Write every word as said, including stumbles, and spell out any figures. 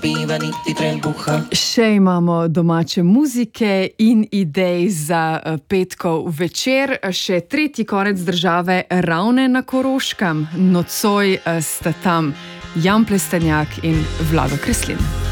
spiva niti trebuha. Še imamo domače muzike in idej za petkov večer. Še tretji konec države Ravne na Koroškem. Nocoj sta tam Jan Plestenjak in Vlado Kreslin.